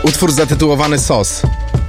Utwór zatytułowany Sos.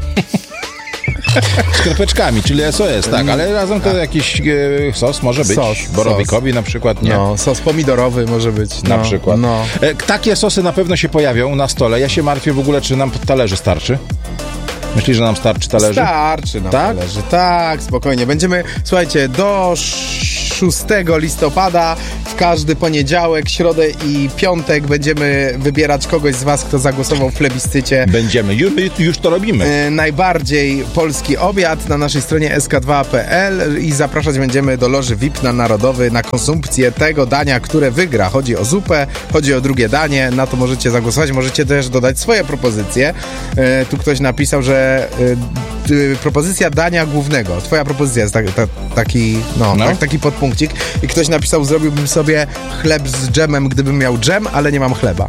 Skrapeczkami, czyli SOS, tak, ale razem to jakiś sos może być. Sos, borowikowi na przykład, nie? No, sos pomidorowy może być. Na przykład. No. Takie sosy na pewno się pojawią na stole. Ja się martwię w ogóle, czy nam talerzy starczy. Myślisz, że nam starczy talerzy? Starczy nam Tak? talerzy. Tak, spokojnie. Będziemy, słuchajcie, do 6 listopada w każdy poniedziałek, środę i piątek będziemy wybierać kogoś z was, kto zagłosował w plebiscycie. Będziemy. Już to robimy. Najbardziej polski obiad na naszej stronie sk2.pl i zapraszać będziemy do loży VIP na Narodowy na konsumpcję tego dania, które wygra. Chodzi o zupę, chodzi o drugie danie, na to możecie zagłosować, możecie też dodać swoje propozycje. Tu ktoś napisał, że propozycja dania głównego. Twoja propozycja jest taki podpunkcik. I ktoś napisał, zrobiłbym sobie chleb z dżemem, gdybym miał dżem, ale nie mam chleba.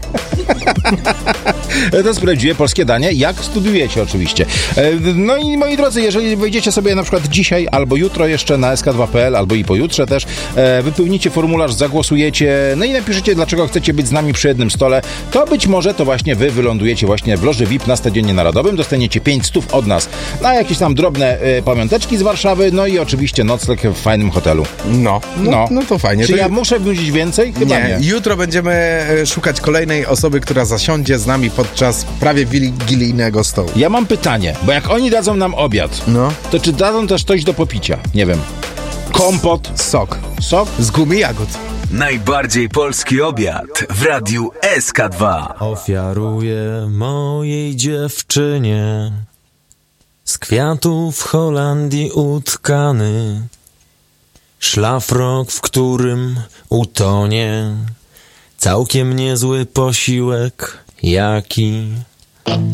To jest prawdziwe polskie danie, jak studiujecie oczywiście. No i moi drodzy, jeżeli wejdziecie sobie na przykład dzisiaj albo jutro jeszcze na sk2.pl, albo i pojutrze też, wypełnicie formularz, zagłosujecie, no i napiszecie, dlaczego chcecie być z nami przy jednym stole, to być może to właśnie wy wylądujecie właśnie w loży VIP na Stadionie Narodowym, dostaniecie 500 od nas na jakieś tam drobne pamiąteczki z Warszawy, no i oczywiście nocleg w fajnym hotelu. No to fajnie. Czy ja muszę wrócić więcej? Chyba nie. Jutro będziemy szukać kolejnej osoby, która zasiądzie z nami podczas prawie wigilijnego stołu. Ja mam pytanie, bo jak oni dadzą nam obiad, to czy dadzą też coś do popicia? Nie wiem. Kompot? Sok? Z gumy jagód. Najbardziej polski obiad w radiu SK2. Ofiaruję mojej dziewczynie z kwiatów w Holandii utkany szlafrok, w którym utonie całkiem niezły posiłek, jaki